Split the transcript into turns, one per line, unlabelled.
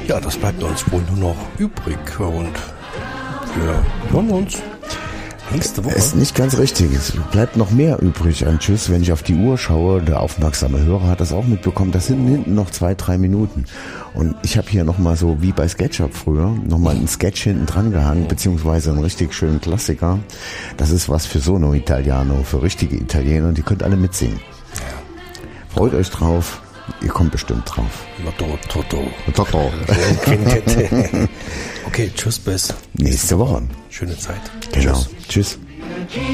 Ja, das bleibt uns wohl nur noch übrig und wir hören uns nächste Woche.
Ist nicht ganz richtig. Es bleibt noch mehr übrig an Tschüss. Wenn ich auf die Uhr schaue, der aufmerksame Hörer hat das auch mitbekommen, das sind hinten noch 2-3 Minuten. Und ich habe hier nochmal so, wie bei SketchUp früher, nochmal einen Sketch hinten dran gehangen, beziehungsweise einen richtig schönen Klassiker. Das ist was für Sono Italiano, für richtige Italiener, die könnt alle mitsingen. Freut euch drauf. Ihr kommt bestimmt drauf.
Lotto, Toto.
Toto.
Okay, tschüss bis
nächste Woche.
Schöne Zeit.
Genau. Tschüss.